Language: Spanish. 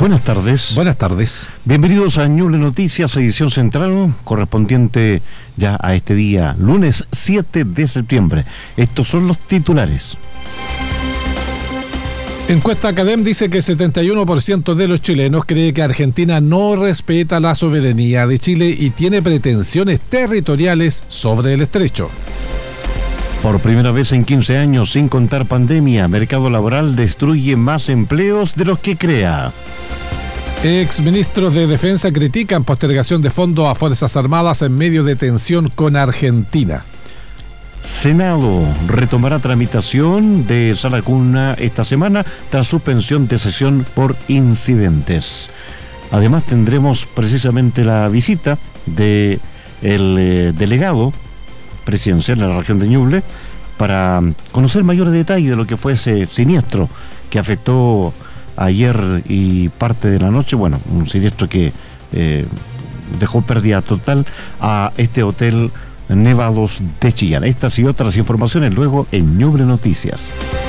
Buenas tardes. Buenas tardes. Bienvenidos a Ñuble Noticias, edición central, correspondiente ya a este día, lunes 7 de septiembre. Estos son los titulares. Encuesta Academ dice que 71% de los chilenos cree que Argentina no respeta la soberanía de Chile y tiene pretensiones territoriales sobre el estrecho. Por primera vez en 15 años, sin contar pandemia, mercado laboral destruye más empleos de los que crea. Exministros de Defensa critican postergación de fondos a Fuerzas Armadas en medio de tensión con Argentina. Senado retomará tramitación de Sala Cuna esta semana tras suspensión de sesión por incidentes. Además tendremos precisamente la visita del delegado presidencial de la región de Ñuble para conocer mayores detalles de lo que fue ese siniestro que afectó ayer y parte de la noche. Bueno, un siniestro que dejó pérdida total a este hotel Nevados de Chillán. Estas y otras informaciones luego en Ñuble Noticias.